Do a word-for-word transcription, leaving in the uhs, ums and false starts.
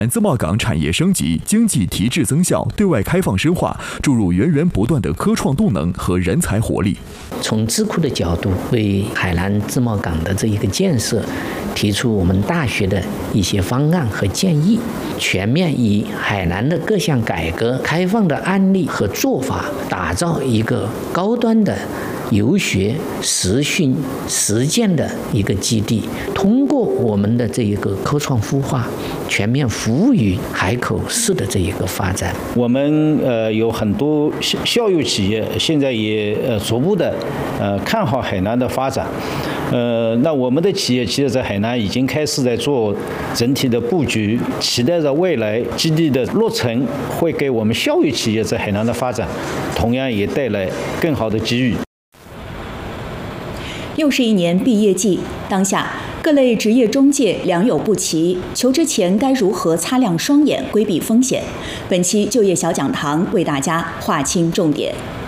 自贸港产业升级、经济提质增效、对外开放深化，注入源源不断的科创动能和人才活力。 从智库的角度，为海南自贸港的这一个建设，提出我们大学的一些方案和建议，全面以海南的各项改革开放的案例和做法，打造一个高端的游学、实训、实践的一个基地。通过我们的这一个科创孵化，全面服务于海口市的这一个发展。 我们呃有很多校友企业现在也呃逐步的呃看好海南的发展。呃，那我们的企业其实在海南已经开始在做整体的布局，期待着未来基地的落成会给我们校友企业在海南的发展，同样也带来更好的机遇。 又是一年毕业季，当下各类职业中介良莠不齐，求职前该如何擦亮双眼，规避风险？本期就业小讲堂为大家划清重点。